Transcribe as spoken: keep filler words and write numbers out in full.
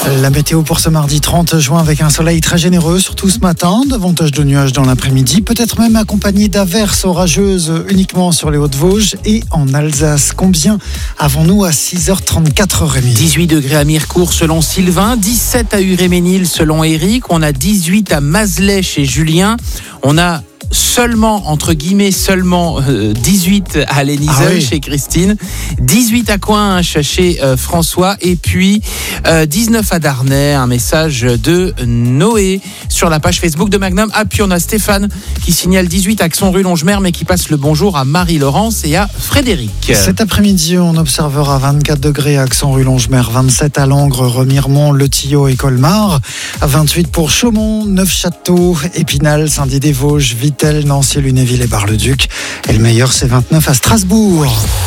La météo pour ce mardi trente juin avec un soleil très généreux, surtout ce matin, davantage de nuages dans l'après-midi, peut-être même accompagné d'averses orageuses uniquement sur les Hautes-Vosges et en Alsace. Combien avons-nous à six heures trente-quatre, Rémi ? dix-huit degrés à Mirecourt selon Sylvain, dix-sept à Uréménil selon Eric, on a dix-huit à Mazlet chez Julien, on a seulement, entre guillemets, seulement euh, dix-huit à Léniseuil ah oui. chez Christine, dix-huit à Coinches chez euh, François et puis euh, dix-neuf à Darnay, un message de Noé sur la page Facebook de Magnum. Ah, puis on a Stéphane qui signale dix-huit à Axon-Rue-Longemer mais qui passe le bonjour à Marie-Laurence et à Frédéric. Cet après-midi, on observera vingt-quatre degrés à Axon-Rue-Longemer, vingt-sept à Langres, Remiremont, Le Tillot et Colmar, vingt-huit pour Chaumont, Neufchâteau, Épinal, Saint-Dié-des-Vosges, Vittel, Nancy, Lunéville et Bar-le-Duc. Et le meilleur, c'est vingt-neuf à Strasbourg.